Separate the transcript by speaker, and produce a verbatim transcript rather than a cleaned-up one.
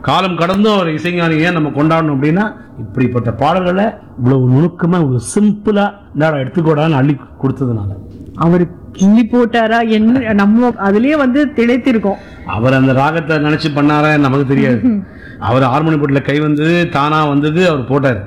Speaker 1: காலம் கடந்தும் அவர் இசைஞானி ஏன் நம்ம கொண்டாடணும் அப்படின்னா இப்படிப்பட்ட பாடல்களை இவ்வளவு நுணுக்கமா இவ்வளவு சிம்பிளா இந்த எடுத்துக்கூடான்னு அள்ளி கொடுத்ததுனால.
Speaker 2: அவர் கிள்ளி போட்டாரா என்ன நம்ம அதுலயே வந்து திளைத்திருக்கோம்.
Speaker 1: அவர் அந்த ராகத்தை நினைச்சு பண்ணாரா நமக்கு தெரியாது. அவர் ஹார்மோனி போட்டுல கை வந்தது தானா வந்தது அவர் போட்டாரு.